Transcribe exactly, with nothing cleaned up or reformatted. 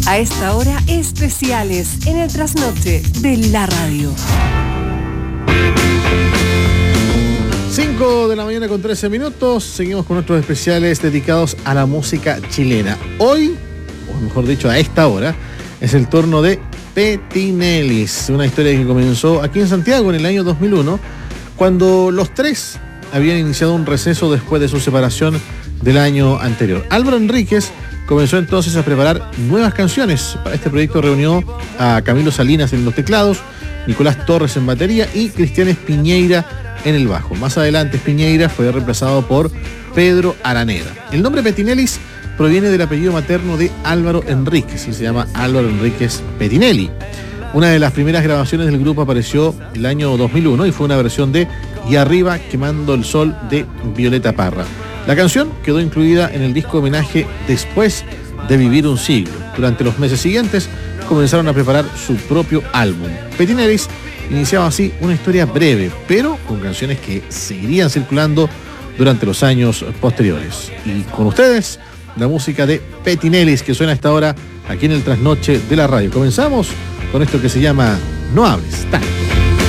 A esta hora, especiales en el trasnoche de la radio. cinco de la mañana con trece minutos. Seguimos con nuestros especiales dedicados a la música chilena. Hoy, o mejor dicho, a esta hora, es el turno de Petinelis, una historia que comenzó aquí en Santiago en el año dos mil uno, cuando los tres habían iniciado un receso después de su separación del año anterior. Álvaro Enríquez comenzó entonces a preparar nuevas canciones. Para este proyecto reunió a Camilo Salinas en los teclados, Nicolás Torres en batería y Cristian Espiñeira en el bajo. Más adelante Espiñeira fue reemplazado por Pedro Araneda. El nombre Petinelis proviene del apellido materno de Álvaro Enríquez y se llama Álvaro Enríquez Petinelli. Una de las primeras grabaciones del grupo apareció el año dos mil uno y fue una versión de Y arriba quemando el sol de Violeta Parra. La canción quedó incluida en el disco homenaje Después de vivir un siglo. Durante los meses siguientes comenzaron a preparar su propio álbum. Petinelis iniciaba así una historia breve, pero con canciones que seguirían circulando durante los años posteriores. Y con ustedes, la música de Petinelis, que suena a esta hora aquí en el trasnoche de la radio. Comenzamos con esto que se llama No hables tanto.